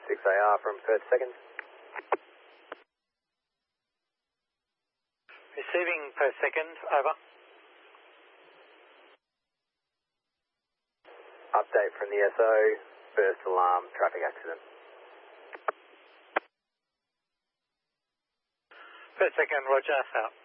6AR from Perth second. Receiving Perth second, over. Update from the SO, first alarm, traffic accident. Perth second, roger, out.